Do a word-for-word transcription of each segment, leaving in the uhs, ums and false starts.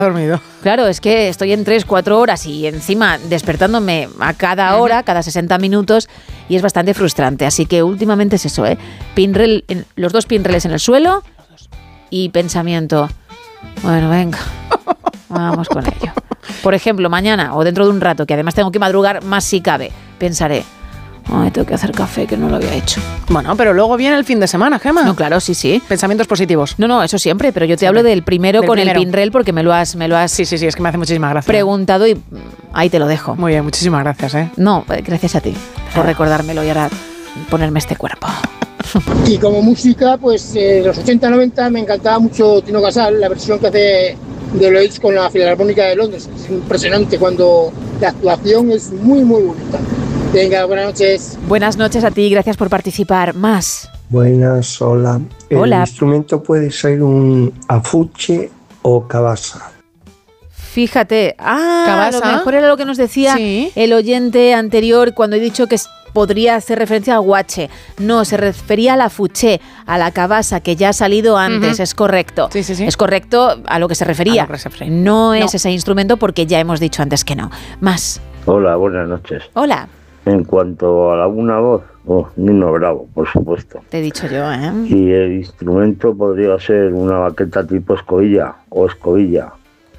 dormido. Claro, es que estoy en tres, cuatro horas y encima despertándome a cada hora, uh-huh. cada sesenta minutos, y es bastante frustrante. Así que últimamente es eso, ¿eh? Pinrel, en, los dos pinreles en el suelo y pensamiento. Bueno, venga, vamos con ello. Por ejemplo, mañana o dentro de un rato, que además tengo que madrugar más si cabe, pensaré, ay, tengo que hacer café, que no lo había hecho. Bueno, pero luego viene el fin de semana, Gemma. No, claro, sí, sí. Pensamientos positivos. No, no, eso siempre, pero yo te siempre. hablo del primero del con primero. el Pinrel porque me lo has, me lo has sí, sí, sí, es que me hace muchísimas gracias. preguntado y ahí te lo dejo. Muy bien, muchísimas gracias, ¿eh? No, gracias a ti por recordármelo y ahora ponerme este cuerpo. Y como música, pues eh, los ochenta noventa me encantaba mucho Tino Casal, la versión que hace de Lois con la Filarmónica de Londres. Es impresionante cuando la actuación es muy, muy bonita. Venga, buenas noches. Buenas noches a ti, gracias por participar. Más. Buenas, hola. Hola. El instrumento puede ser un afuche o cabasa. Fíjate, ah, ¿Cabasa? A lo mejor era lo que nos decía sí. el oyente anterior cuando he dicho que podría hacer referencia al guache. No, se refería a la fuché, a la cabasa, que ya ha salido antes, uh-huh. es correcto. Sí, sí, sí. Es correcto a lo que se refería. Que se refería. No, no es no. ese instrumento porque ya hemos dicho antes que no. Más. Hola, buenas noches. Hola. En cuanto a la una voz, oh, Nino Bravo, por supuesto. Te he dicho yo, ¿eh? Y el instrumento podría ser una baqueta tipo escobilla o escobilla.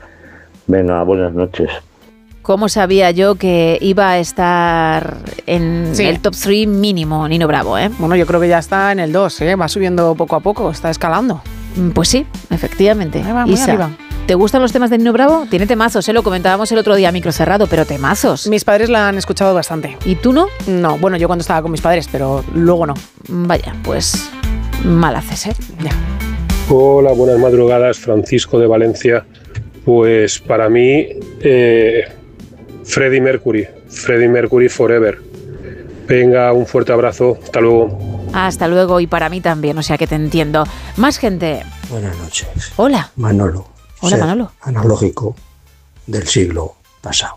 Venga, buenas noches. ¿Cómo sabía yo que iba a estar en sí. el top tres mínimo Nino Bravo, eh? Bueno, yo creo que ya está en el dos, ¿eh? Va subiendo poco a poco, está escalando. Pues sí, efectivamente. Ahí va, muy Isa, arriba. ¿te gustan los temas de Nino Bravo? Tiene temazos, ¿eh? Lo comentábamos el otro día a micro cerrado, pero temazos. Mis padres la han escuchado bastante. ¿Y tú no? No, bueno, yo cuando estaba con mis padres, pero luego no. Vaya, pues mal haces, ¿eh? Ya. Hola, buenas madrugadas, Francisco de Valencia. Pues para mí, eh, Freddie Mercury, Freddie Mercury Forever. Venga, un fuerte abrazo, hasta luego. Hasta luego, y para mí también, o sea que te entiendo. Más gente. Buenas noches. Hola. Manolo. Hola, Manolo. Analógico del siglo pasado.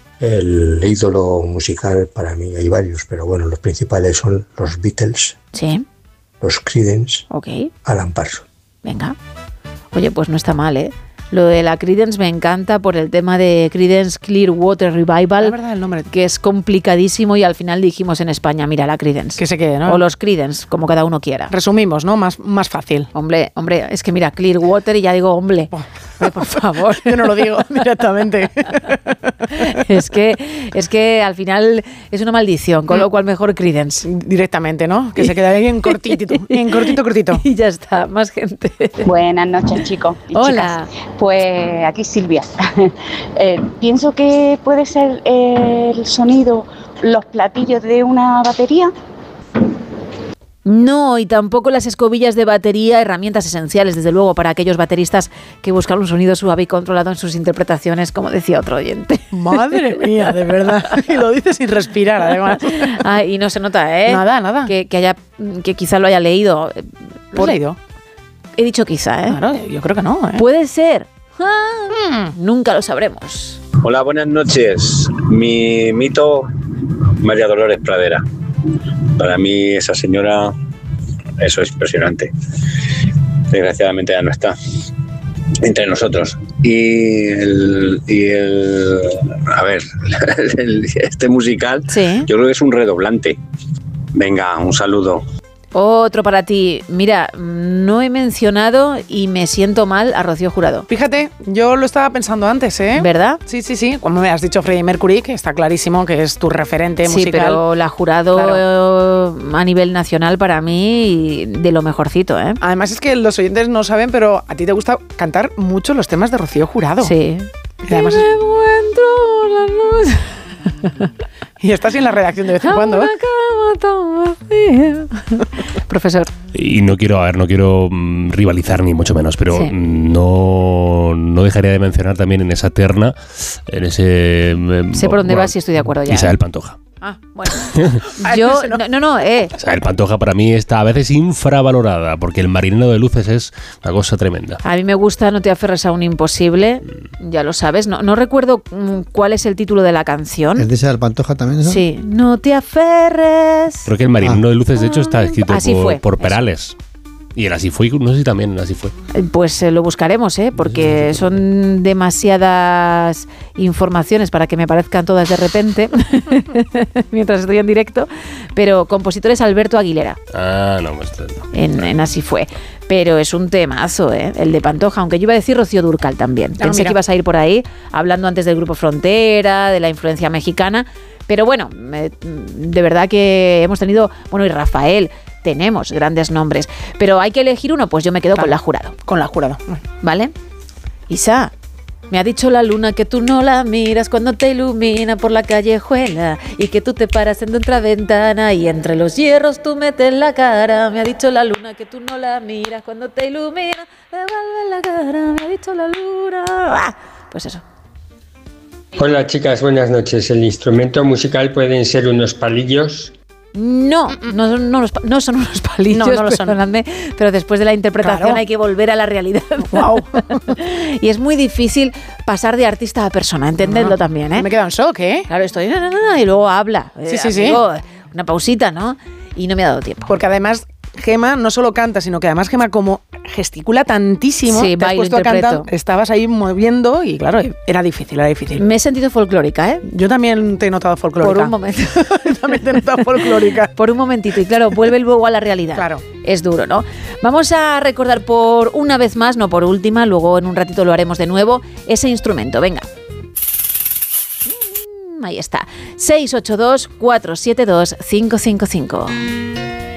El ídolo musical para mí hay varios, pero bueno, los principales son los Beatles. Sí. Los Creedence. Ok. Alan Parsons. Venga. Oye, pues no está mal, ¿eh? Lo de la Creedence me encanta por el tema de Creedence Clearwater Revival, la verdad, el nombre, que es complicadísimo y al final dijimos en España, mira, la Creedence. Que se quede, ¿no? O los Creedence, como cada uno quiera. Resumimos, ¿no? Más, más fácil. Hombre, hombre, es que mira, Clearwater y ya digo, hombre, oh. hombre por favor. Yo no lo digo directamente. es que es que al final es una maldición, con lo cual mejor Creedence. Directamente, ¿no? Que se quede ahí en cortito, en cortito, cortito. Y ya está, más gente. Buenas noches, chicos y Hola. chicas. Pues aquí Silvia. eh, pienso que puede ser eh, el sonido, los platillos de una batería. No, y tampoco las escobillas de batería, herramientas esenciales, desde luego, para aquellos bateristas que buscan un sonido suave y controlado en sus interpretaciones, como decía otro oyente. Madre mía, de verdad. Y lo dice sin respirar, además. Ah, y no se nota, ¿eh? Nada, nada. Que, que, haya, que quizá lo haya leído. ¿Por... ¿Lo has leído? He dicho quizá, ¿eh? Claro, yo creo que no, ¿eh? Puede ser. Ah, mm. Nunca lo sabremos. Hola, buenas noches. Mi mito, María Dolores Pradera. Para mí esa señora, eso es impresionante. Desgraciadamente ya no está entre nosotros. Y el, y el a ver, el, este musical, sí. Yo creo que es un redoblante. Venga, un saludo. Otro para ti. Mira, no he mencionado y me siento mal a Rocío Jurado. Fíjate, yo lo estaba pensando antes, ¿eh? ¿Verdad? Sí, sí, sí. Como me has dicho Freddie Mercury, que está clarísimo que es tu referente sí, musical. Sí, pero la Jurado claro. a nivel nacional para mí de lo mejorcito, ¿eh? Además es que los oyentes no saben, pero a ti te gusta cantar mucho los temas de Rocío Jurado. Sí. Y además y es... me encuentro la luz. Y estás en la redacción de vez en cuando. Una cama tan vacía. Profesor. Y no quiero, a ver, no quiero mm, rivalizar ni mucho menos, pero sí. no, no dejaría de mencionar también en esa terna, en ese... Eh, sé por dónde vas y estoy de acuerdo ya. Isabel Pantoja. Ah, bueno. Yo, no, no, no, eh. Isabel Pantoja para mí está a veces infravalorada, porque El marinero de luces es una cosa tremenda. A mí me gusta No te aferres a un imposible, ya lo sabes. No, no recuerdo cuál es el título de la canción. ¿Es de Isabel Pantoja también eso? Sí. No te aferres. Creo que El marinero ah. de luces, de hecho, está escrito Así por, fue, por Perales. Y el Así Fue, no sé si también el Así Fue. Pues eh, lo buscaremos, ¿eh? Porque son demasiadas informaciones para que me parezcan todas de repente mientras estoy en directo. Pero compositor es Alberto Aguilera. Ah, no, pues no. En, en Así Fue. Pero es un temazo, ¿eh? El de Pantoja, aunque yo iba a decir Rocío Dúrcal también. Ah, Pensé mira. que ibas a ir por ahí, hablando antes del Grupo Frontera, de la influencia mexicana. Pero bueno, me, de verdad que hemos tenido... Bueno, y Rafael... Tenemos grandes nombres, pero hay que elegir uno, pues yo me quedo Claro. con La Jurado. Con La Jurado. ¿Vale? Isa, me ha dicho la luna que tú no la miras cuando te ilumina por la callejuela y que tú te paras en otra ventana y entre los hierros tú metes la cara. Me ha dicho la luna que tú no la miras cuando te ilumina, devuelve la cara. Me ha dicho la luna. ¡Ah! Pues eso. Hola chicas, buenas noches. El instrumento musical pueden ser unos palillos. No, no, no, los pa- no son unos palillos, No, no lo son. perdonadme, pero después de la interpretación Claro. hay que volver a la realidad. Wow. Y es muy difícil pasar de artista a persona, entendedlo también, ¿eh? Me he quedado en shock, ¿eh? Claro, estoy no, no, no, y luego habla. Sí, Eh, sí, sí. amigo, una pausita, ¿no? Y no me ha dado tiempo. Porque además Gema no solo canta, sino que además Gema como gesticula tantísimo, Sí, te has bailo, puesto a interpreto. cantar, estabas ahí moviendo y claro, era difícil, era difícil. Me he sentido folclórica, ¿eh? Yo también te he notado folclórica. Por un momento. También te he notado folclórica. Por un momentito. Y claro, vuelve luego a la realidad. Claro. Es duro, ¿no? Vamos a recordar por una vez más, no por última, luego en un ratito lo haremos de nuevo, ese instrumento. Venga. Mm, ahí está. seis ocho dos, cuatro siete dos, cinco cinco cinco.